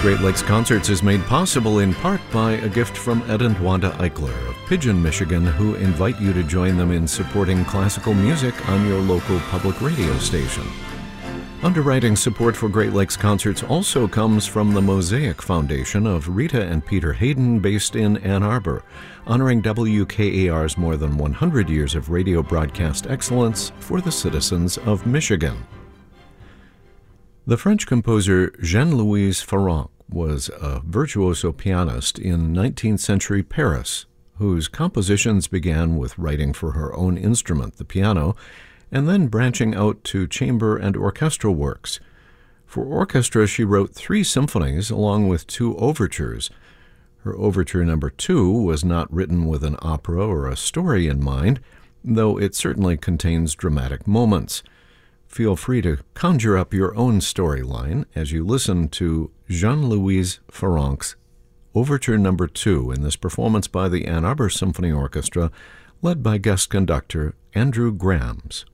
Great Lakes Concerts is made possible in part by a gift from Ed and Wanda Eichler of Pigeon, Michigan, who invite you to join them in supporting classical music on your local public radio station. Underwriting support for Great Lakes Concerts also comes from the Mosaic Foundation of Rita and Peter Hayden, based in Ann Arbor, honoring WKAR's more than 100 years of radio broadcast excellence for the citizens of Michigan. The French composer Jean-Louis Farrenc was a virtuoso pianist in 19th century Paris, whose compositions began with writing for her own instrument, the piano, and then branching out to chamber and orchestral works. For orchestra, she wrote 3 symphonies along with 2 overtures. Her overture number 2 was not written with an opera or a story in mind, though it certainly contains dramatic moments. Feel free to conjure up your own storyline as you listen to Jean-Louis Farrenc's Overture Number 2 in this performance by the Ann Arbor Symphony Orchestra, led by guest conductor Andrew Grams.